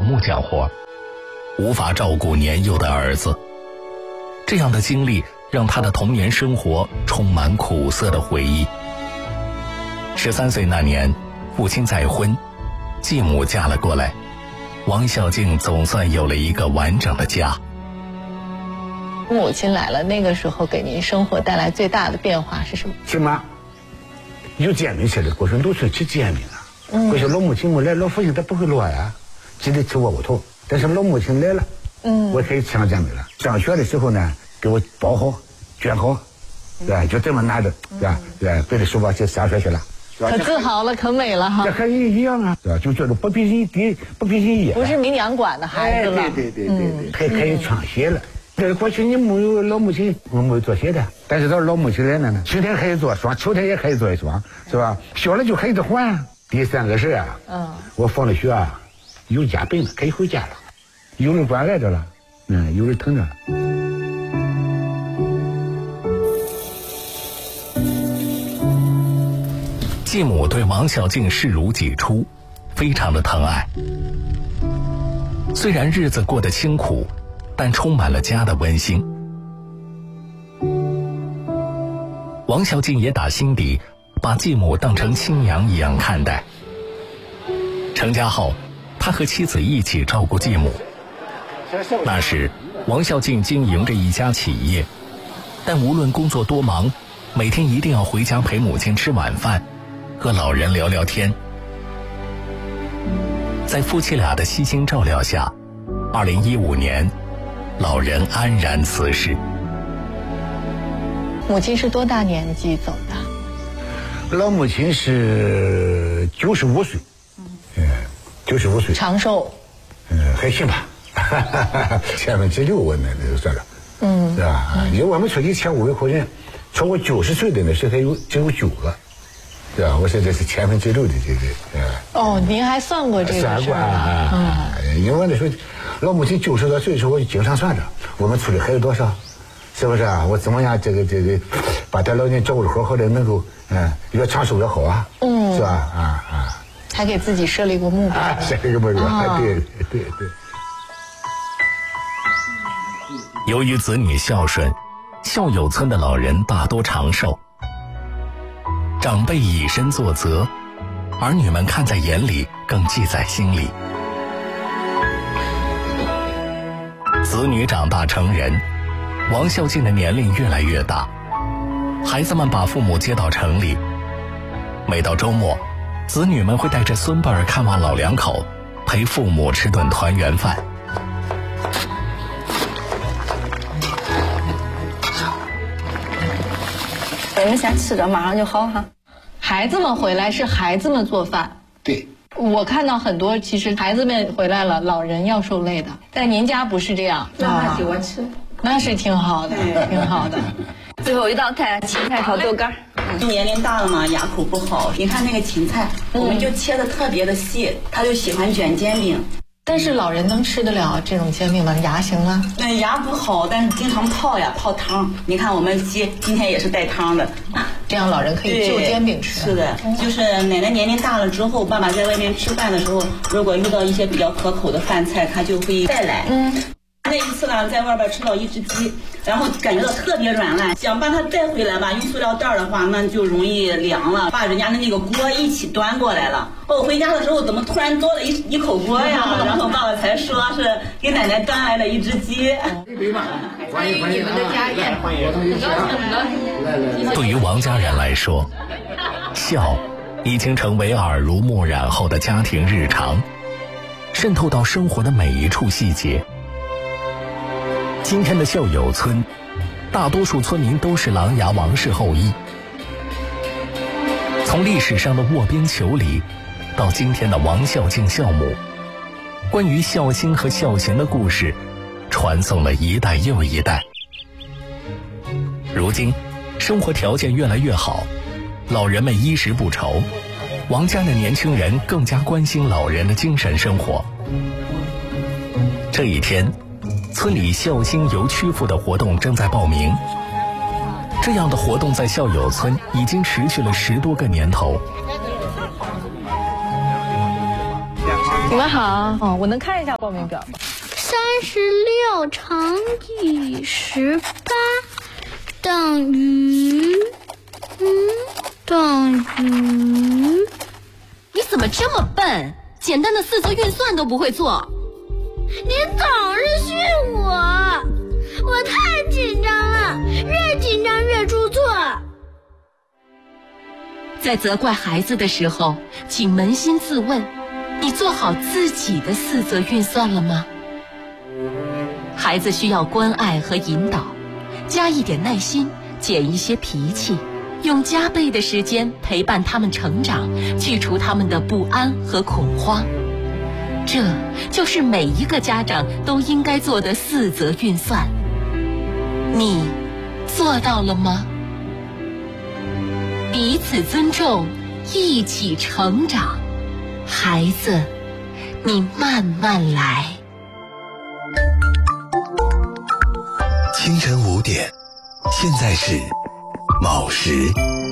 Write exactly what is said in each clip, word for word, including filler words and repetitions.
木匠活，无法照顾年幼的儿子。这样的经历让他的童年生活充满苦涩的回忆。十三岁那年，父亲再婚，继母嫁了过来，王孝敬总算有了一个完整的家。 母亲来了，那个时候给您生活带来最大的变化是什么？ 起码有煎饼吃的，过去农村吃煎饼啊。嗯。过去老母亲没来，老父亲他不会落呀，记得吃窝窝头。但是老母亲来了，嗯，我可以吃上煎饼了。上学的时候呢，给我包好、卷好，对吧？就这么拿着，对吧？对，背着书包去上学去了。 可自豪了，可美了哈！ 这和人一样啊，对吧？就觉得不比人低，不比人野。 不是民娘管的孩子了。 哎、对对对对对，可以可以穿鞋了。这过去你没有老母亲，我没有做鞋的，但是到老母亲来了呢，秋天可以做双，秋天也可以做一双，是吧？小了就可以得换。第三个是啊，嗯，我放了学啊，有家本了，可以回家了，有人关爱着了，嗯，有人疼着了。 继母对王孝敬视如己出，非常的疼爱。虽然日子过得清苦，但充满了家的温馨。王孝敬也打心底把继母当成亲娘一样看待。成家后，他和妻子一起照顾继母。那时，王孝敬经营着一家企业，但无论工作多忙，每天一定要回家陪母亲吃晚饭，和老人聊聊天。在夫妻俩的悉心照料下，二零一五年，老人安然辞世。 母亲是多大年纪走的？ 老母亲是九十五岁，嗯，九十五岁， 长寿， 嗯，还行吧，千分之六我那那就算了，嗯，是吧？嗯、因为我们村里前五位口人，超过九十岁的呢是还有只有九个。对吧？我说这是千分之六的这个，嗯。 哦，您还算过这个事儿？ 算过啊，嗯。因为那时候老母亲九十多岁的时候，我就经常算着我们村里还有多少，是不是啊？我怎么样这个这个把他老人照顾的好好的，能够嗯越长寿越好啊，嗯，是吧？啊啊。 还给自己设立过目标。 啊，设立个目标，啊、对对对。 由于子女孝顺，孝友村的老人大多长寿。长辈以身作则，儿女们看在眼里，更记在心里。子女长大成人，王孝敬的年龄越来越大，孩子们把父母接到城里。每到周末，子女们会带着孙辈儿看望老两口，陪父母吃顿团圆饭。 你们先吃着，马上就好哈。 孩子们回来是孩子们做饭。 对。 我看到很多，其实孩子们回来了，老人要受累的。但您家不是这样， 让他喜欢吃， 那是挺好的，挺好的。 最后一道菜，芹菜炒豆干。 年龄大了嘛，牙口不好。你看那个芹菜，嗯、我们就切的特别的细，他就喜欢卷煎饼。 但是老人能吃得了这种煎饼吗？牙行吗？ 那牙不好，但是经常泡呀，泡汤。你看我们今今天也是带汤的， 这样老人可以就煎饼吃。 是的，就是奶奶年龄大了之后，爸爸在外面吃饭的时候，如果遇到一些比较可口的饭菜，他就会带来。嗯。那一次呢，在外边吃到一只鸡，然后感觉到特别软烂，想把它带回来吧，用塑料袋的话，那就容易凉了，把人家的那个锅一起端过来了。哦，回家的时候怎么突然多了一一口锅呀？然后爸爸才说是给奶奶端来了一只鸡。 欢迎你们的家宴，欢迎，很高兴，很高兴。 对于王家人来说，孝已经成为耳濡目染后的家庭日常，渗透到生活的每一处细节。今天的孝友村，大多数村民都是琅琊王氏后裔。从历史上的卧冰求鲤，到今天的王孝敬孝母，关于孝心和孝行的故事，传颂了一代又一代。如今，生活条件越来越好，老人们衣食不愁，王家的年轻人更加关心老人的精神生活。这一天，村里孝心游曲阜的活动正在报名。这样的活动在孝友村已经持续了十多个年头。 你们好，哦，我能看一下报名表吗？ 三十六乘以十八等于，嗯，等于。 你怎么这么笨？简单的四则运算都不会做。 你总是训我，我太紧张了，越紧张越出错。 在责怪孩子的时候，请扪心自问，你做好自己的四则运算了吗？孩子需要关爱和引导，加一点耐心，减一些脾气，用加倍的时间陪伴他们成长，去除他们的不安和恐慌。这就是每一个家长都应该做的四则运算。你做到了吗？彼此尊重，一起成长。孩子，你慢慢来。 清晨五点，现在是卯时。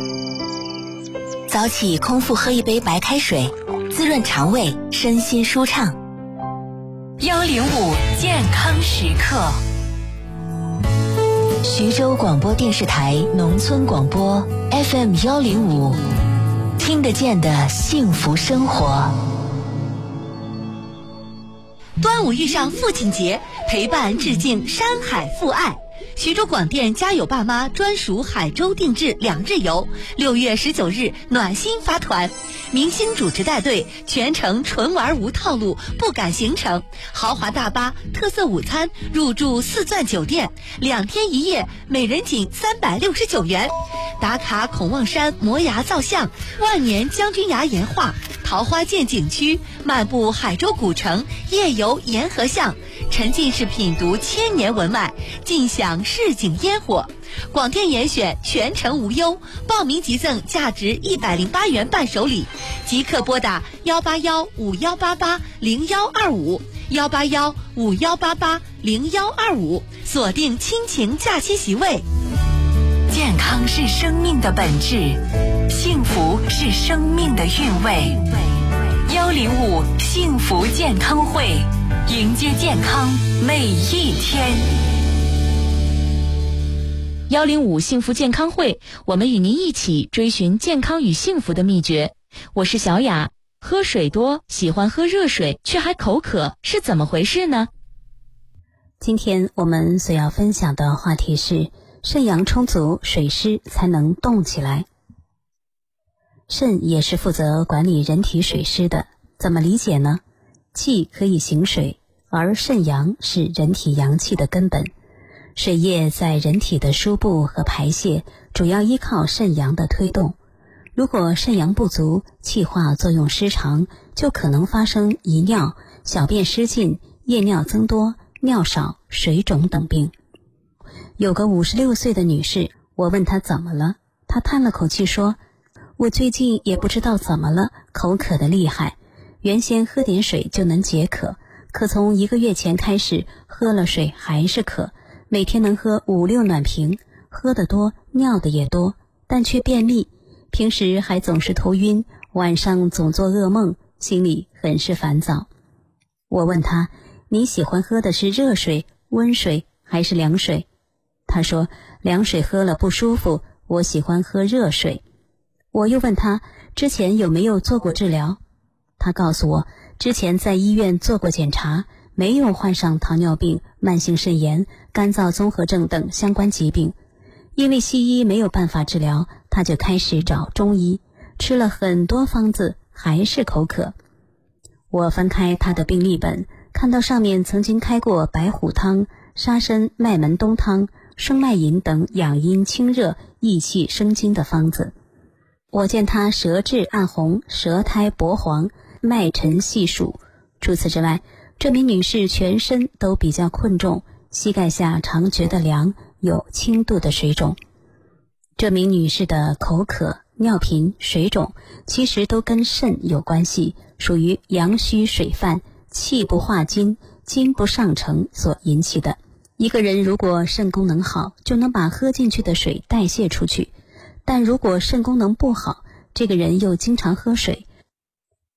早起空腹喝一杯白开水，滋润肠胃，身心舒畅。幺零五健康时刻。徐州广播电视台农村广播 F M 幺零五，听得见的幸福生活。 端午遇上父亲节，陪伴致敬山海父爱。徐州广电家有爸妈专属海州定制两日游，六月十九日暖心发团，明星主持带队，全程纯玩无套路，不赶行程，豪华大巴、特色午餐，入住四钻酒店，两天一夜，每人仅三百六十九元。打卡孔望山摩崖造像、万年将军崖岩画、桃花涧景区，漫步海州古城，夜游沿河巷，沉浸式品读千年文脉，尽享市井烟火。广电严选全程无忧，报名即赠价值一百零八元伴手礼，即刻拨打幺八幺五幺八八零幺二五幺八幺五幺八八零幺二五，锁定亲情假期席位。 健康是生命的本质，幸福是生命的韵味。幺零五幸福健康会，迎接健康每一天。 幺零五幸福健康会，我们与您一起追寻健康与幸福的秘诀。我是小雅。喝水多，喜欢喝热水，却还口渴，是怎么回事呢？ 今天我们所要分享的话题是肾阳充足，水湿才能动起来。肾也是负责管理人体水湿的，怎么理解呢？气可以行水，而肾阳是人体阳气的根本。水液在人体的输布和排泄，主要依靠肾阳的推动。如果肾阳不足，气化作用失常，就可能发生遗尿、小便失禁、夜尿增多、尿少、水肿等病。有个五十六岁的女士，我问她怎么了，她叹了口气说，我最近也不知道怎么了，口渴得厉害，原先喝点水就能解渴，可从一个月前开始，喝了水还是渴，每天能喝五六暖瓶，喝得多，尿的也多，但却便秘，平时还总是头晕，晚上总做噩梦，心里很是烦躁。我问她，你喜欢喝的是热水、温水还是凉水？她说，凉水喝了不舒服，我喜欢喝热水。我又问她，之前有没有做过治疗？她告诉我，之前在医院做过检查，没有患上糖尿病、慢性肾炎、干燥综合症等相关疾病。因为西医没有办法治疗，她就开始找中医，吃了很多方子，还是口渴。我翻开她的病历本，看到上面曾经开过白虎汤、沙参麦门冬汤、生脉饮等养阴清热、益气生津的方子。我见她舌质暗红，舌苔薄黄，脉沉细数。除此之外，这名女士全身都比较困重，膝盖下常觉得凉，有轻度的水肿。这名女士的口渴、尿频、水肿其实都跟肾有关系，属于阳虚水泛、气不化津、津不上承所引起的。一个人如果肾功能好，就能把喝进去的水代谢出去，但如果肾功能不好，这个人又经常喝水，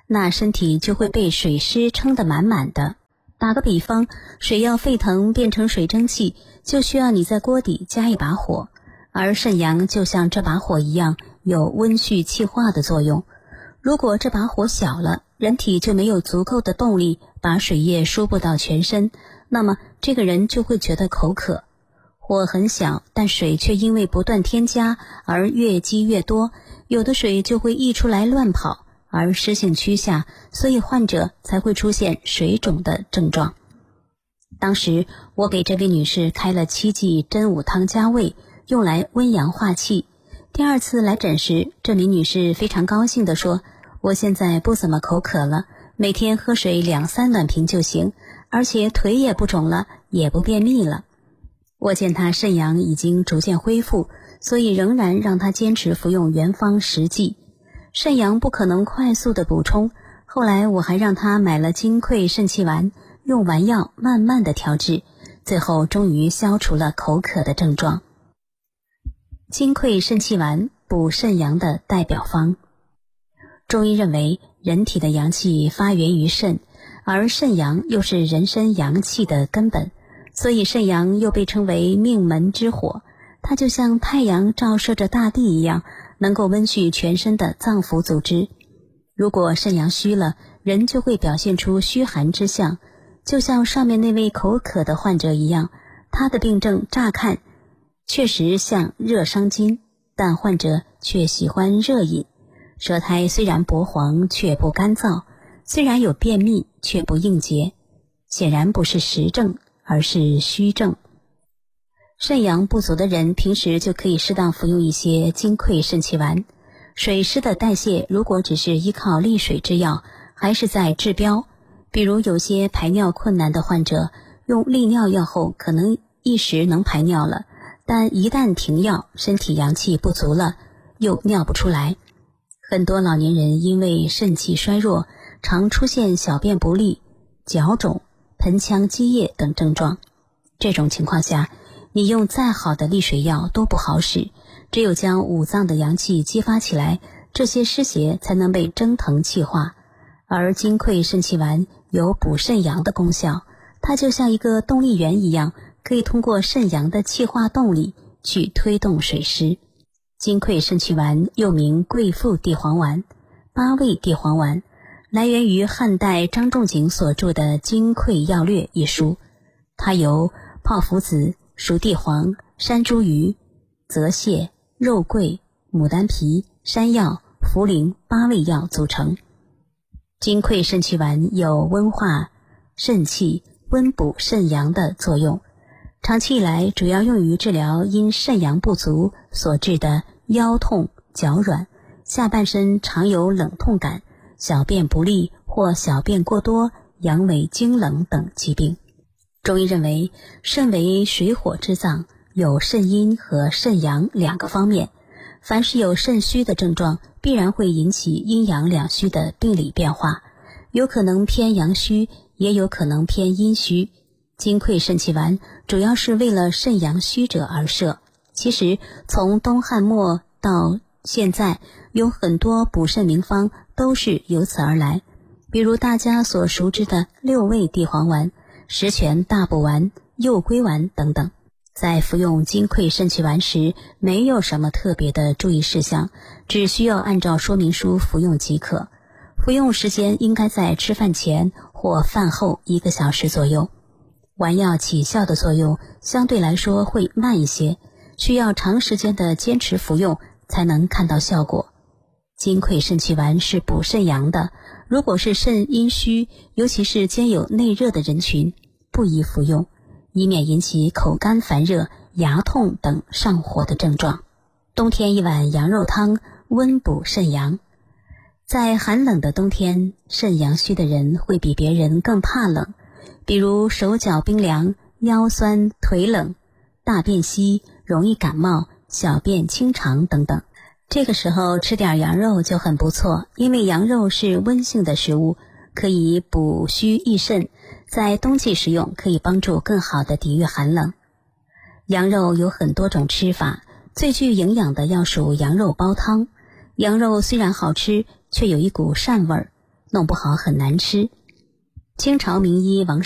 那身体就会被水湿撑得满满的。打个比方，水要沸腾变成水蒸气，就需要你在锅底加一把火，而肾阳就像这把火一样，有温煦气化的作用。如果这把火小了，人体就没有足够的动力把水液输布到全身，那么这个人就会觉得口渴。火很小，但水却因为不断添加而越积越多，有的水就会溢出来乱跑，而湿性趋下，所以患者才会出现水肿的症状。当时我给这位女士开了七剂真武汤加味，用来温阳化气。第二次来诊时，这名女士非常高兴地说，我现在不怎么口渴了，每天喝水两三暖瓶就行，而且腿也不肿了，也不便秘了。我见她肾阳已经逐渐恢复，所以仍然让她坚持服用原方十剂。肾阳不可能快速的补充，后来我还让她买了金匮肾气丸，用丸药慢慢的调制，最后终于消除了口渴的症状。金匮肾气丸，补肾阳的代表方。中医认为，人体的阳气发源于肾，而肾阳又是人身阳气的根本，所以肾阳又被称为命门之火，它就像太阳照射着大地一样，能够温煦全身的脏腑组织。如果肾阳虚了，人就会表现出虚寒之象，就像上面那位口渴的患者一样，他的病症乍看确实像热伤筋，但患者却喜欢热饮，舌苔虽然薄黄却不干燥，虽然有便秘却不硬结，显然不是实症，而是虚症。肾阳不足的人平时就可以适当服用一些金匮肾气丸。水湿的代谢如果只是依靠利水之药，还是在治标。比如有些排尿困难的患者，用利尿药后可能一时能排尿了，但一旦停药，身体阳气不足了，又尿不出来。很多老年人因为肾气衰弱，常出现小便不利、脚肿、盆腔积液等症状。这种情况下，你用再好的利水药都不好使，只有将五脏的阳气激发起来，这些湿邪才能被蒸腾气化。而金匮肾气丸有补肾阳的功效，它就像一个动力源一样，可以通过肾阳的气化动力去推动水湿。金匮肾气丸又名桂附地黄丸、八味地黄丸，来源于汉代张仲景所著的《金匮要略》一书。它由泡附子、熟地黄、山茱萸、泽泻、肉桂、牡丹皮、山药、茯苓八味药组成。金匮肾气丸有温化肾气、温补肾阳的作用，长期以来主要用于治疗因肾阳不足所致的腰痛、脚软、下半身常有冷痛感、小便不利或小便过多、阳痿经冷等疾病。中医认为，肾为水火之脏，有肾阴和肾阳两个方面，凡是有肾虚的症状，必然会引起阴阳两虚的病理变化，有可能偏阳虚，也有可能偏阴虚。金匮肾气丸主要是为了肾阳虚者而设。其实从东汉末到现在，有很多补肾名方都是由此而来，比如大家所熟知的六味地黄丸、十全大补丸、右归丸等等。在服用金匮肾气丸时，没有什么特别的注意事项，只需要按照说明书服用即可。服用时间应该在吃饭前或饭后一个小时左右。丸药起效的作用相对来说会慢一些，需要长时间的坚持服用才能看到效果。金匮肾气丸是补肾阳的，如果是肾阴虚，尤其是兼有内热的人群，不宜服用，以免引起口干烦热、牙痛等上火的症状。冬天一碗羊肉汤，温补肾阳。在寒冷的冬天，肾阳虚的人会比别人更怕冷，比如手脚冰凉、腰酸、腿冷、大便稀、容易感冒、小便清长等等。这个时候吃点羊肉就很不错，因为羊肉是温性的食物，可以补虚益肾，在冬季食用可以帮助更好的抵御寒冷。羊肉有很多种吃法，最具营养的要数羊肉煲汤。羊肉虽然好吃，却有一股膻味儿， 弄不好很难吃。清朝名医王